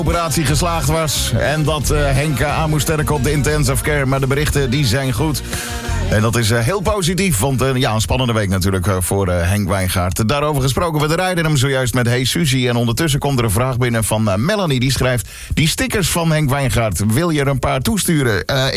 operatie geslaagd was. En dat Henk aan moest sterken op de intensive care. Maar de berichten die zijn goed. En dat is heel positief, want een spannende week natuurlijk voor Henk Wijngaard. Daarover gesproken, we rijden hem zojuist met Hey Suzy. En ondertussen komt er een vraag binnen van Melanie, die schrijft... Die stickers van Henk Wijngaard, wil je er een paar toesturen?